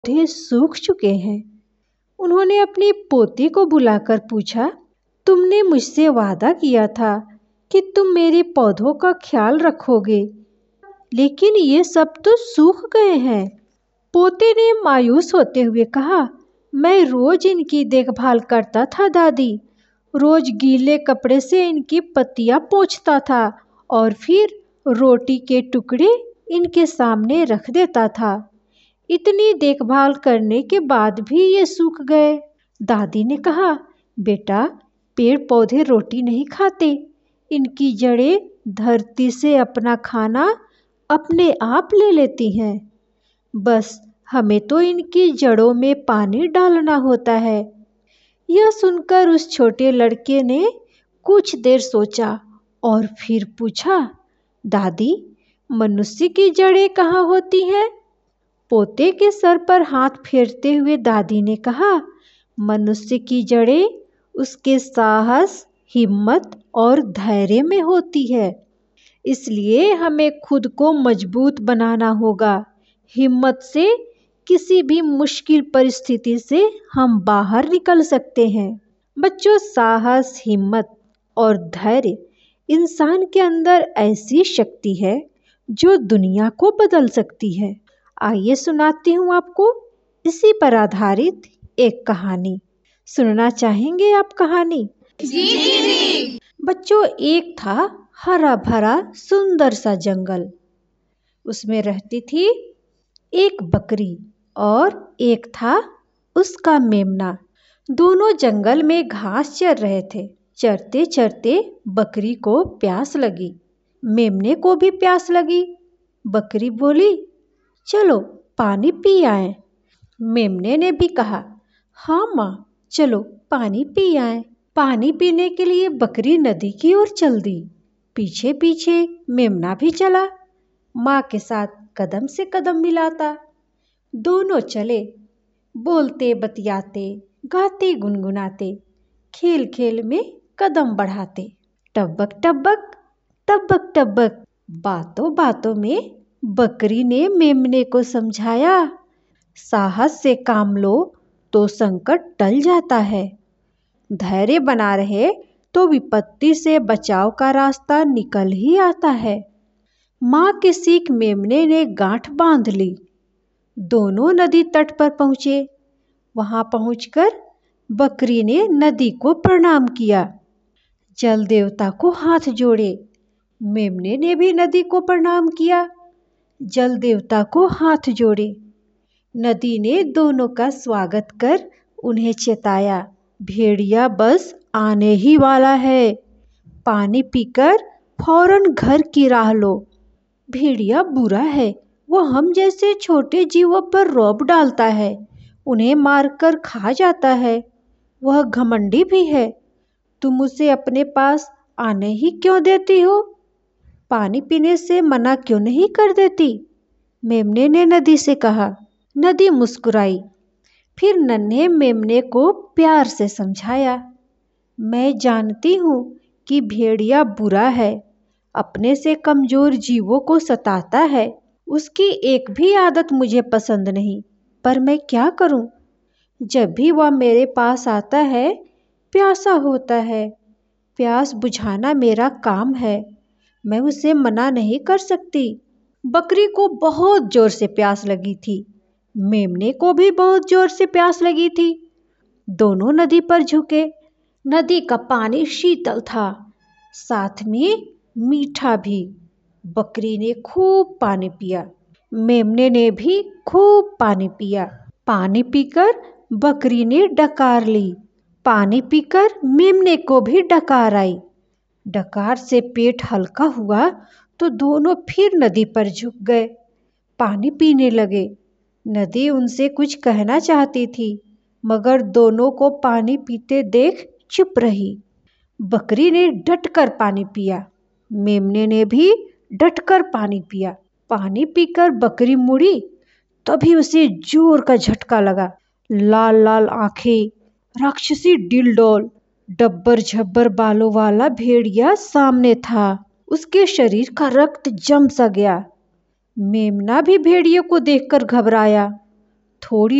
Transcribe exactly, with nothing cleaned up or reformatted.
पौधे सूख चुके हैं। उन्होंने अपनी पोती को बुलाकर पूछा, तुमने मुझसे वादा किया था कि तुम मेरे पौधों का ख्याल रखोगे, लेकिन ये सब तो सूख गए हैं। पोते ने मायूस होते हुए कहा, मैं रोज इनकी देखभाल करता था दादी। रोज गीले कपड़े से इनकी पत्तियां पोंछता था और फिर रोटी के टुकड़े इनके सामने रख देता था। इतनी देखभाल करने के बाद भी ये सूख गए। दादी ने कहा, बेटा, पेड़ पौधे रोटी नहीं खाते, इनकी जड़ें धरती से अपना खाना अपने आप ले लेती हैं। बस हमें तो इनकी जड़ों में पानी डालना होता है। यह सुनकर उस छोटे लड़के ने कुछ देर सोचा और फिर पूछा, दादी, मनुष्य की जड़ें कहाँ होती हैं? पोते के सर पर हाथ फेरते हुए दादी ने कहा, मनुष्य की जड़ें उसके साहस, हिम्मत और धैर्य में होती है। इसलिए हमें खुद को मजबूत बनाना होगा। हिम्मत से किसी भी मुश्किल परिस्थिति से हम बाहर निकल सकते हैं। बच्चों, साहस, हिम्मत और धैर्य इंसान के अंदर ऐसी शक्ति है जो दुनिया को बदल सकती है। आइए सुनाती हूँ आपको इसी पर आधारित एक कहानी। सुनना चाहेंगे आप कहानी? जी जी। बच्चों, एक था हरा भरा सुंदर सा जंगल। उसमें रहती थी एक बकरी और एक था उसका मेमना। दोनों जंगल में घास चर रहे थे। चरते चरते बकरी को प्यास लगी। मेमने को भी प्यास लगी। बकरी बोली, चलो पानी पी आए। मेमने ने भी कहा, हाँ माँ, चलो पानी पी आए। पानी पीने के लिए बकरी नदी की ओर चल दी। पीछे पीछे मेमना भी चला, माँ के साथ कदम से कदम मिलाता। दोनों चले, बोलते बतियाते, गाते गुनगुनाते, खेल खेल में कदम बढ़ाते। टबक टबक टबक टबक। बातों बातों में बकरी ने मेमने को समझाया, साहस से काम लो तो संकट टल जाता है। धैर्य बना रहे तो विपत्ति से बचाव का रास्ता निकल ही आता है। माँ की सीख मेमने ने गांठ बांध ली। दोनों नदी तट पर पहुँचे। वहां पहुंचकर बकरी ने नदी को प्रणाम किया, जल देवता को हाथ जोड़े। मेमने ने भी नदी को प्रणाम किया, जल देवता को हाथ जोड़े। नदी ने दोनों का स्वागत कर उन्हें चेताया, भेड़िया बस आने ही वाला है, पानी पीकर फौरन घर की राह लो। भेड़िया बुरा है, वो हम जैसे छोटे जीवों पर रौब डालता है, उन्हें मारकर खा जाता है। वह घमंडी भी है, तुम उसे अपने पास आने ही क्यों देती हो? पानी पीने से मना क्यों नहीं कर देती? मेमने ने नदी से कहा। नदी मुस्कुराई, फिर नन्हे मेमने को प्यार से समझाया, मैं जानती हूँ कि भेड़िया बुरा है, अपने से कमजोर जीवों को सताता है। उसकी एक भी आदत मुझे पसंद नहीं, पर मैं क्या करूँ? जब भी वह मेरे पास आता है, प्यासा होता है। प्यास बुझाना मेरा काम है, मैं उसे मना नहीं कर सकती। बकरी को बहुत जोर से प्यास लगी थी। मेमने को भी बहुत जोर से प्यास लगी थी। दोनों नदी पर झुके। नदी का पानी शीतल था, साथ में मीठा भी। बकरी ने खूब पानी पिया, मेमने ने भी खूब पानी पिया। पानी पीकर बकरी ने डकार ली, पानी पीकर मेमने को भी डकार आई। डकार से पेट हल्का हुआ तो दोनों फिर नदी पर झुक गए, पानी पीने लगे। नदी उनसे कुछ कहना चाहती थी, मगर दोनों को पानी पीते देख चुप रही। बकरी ने डटकर पानी पिया, मेमने ने भी डटकर पानी पिया। पानी पीकर बकरी मुड़ी, तभी उसे जोर का झटका लगा। लाल लाल आंखें, राक्षसी डिलडोल, डब्बर झब्बर बालों वाला भेड़िया सामने था। उसके शरीर का रक्त जम सा गया। मेमना भी भेड़िए को देखकर घबराया। थोड़ी